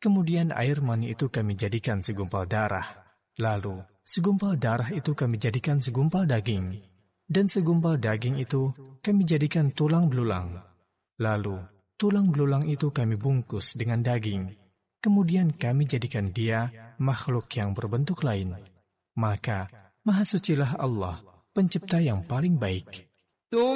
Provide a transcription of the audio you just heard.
Kemudian air mani itu kami jadikan segumpal darah. Lalu segumpal darah itu kami jadikan segumpal daging. Dan segumpal daging itu kami jadikan tulang belulang. Lalu tulang belulang itu kami bungkus dengan daging. Kemudian kami jadikan dia makhluk yang berbentuk lain. Maka Maha Sucilah Allah, Pencipta yang paling baik.